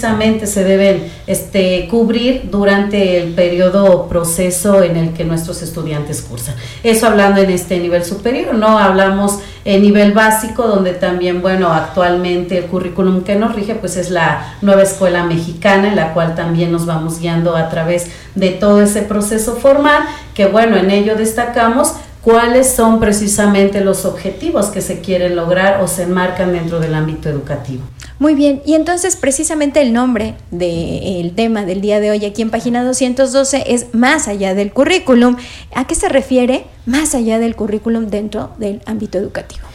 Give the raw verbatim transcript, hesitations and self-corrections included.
precisamente se deben este, cubrir durante el periodo proceso en el que nuestros estudiantes cursan. Eso hablando en este nivel superior, ¿no? Hablamos en nivel básico, donde también, bueno, actualmente el currículum que nos rige pues es la nueva escuela mexicana, en la cual también nos vamos guiando a través de todo ese proceso formal, que bueno, en ello destacamos cuáles son precisamente los objetivos que se quieren lograr o se enmarcan dentro del ámbito educativo. Muy bien, y entonces precisamente el nombre del tema del día de hoy aquí en página doscientos doce es Más allá del currículum. ¿A qué se refiere más allá del currículum dentro del ámbito educativo?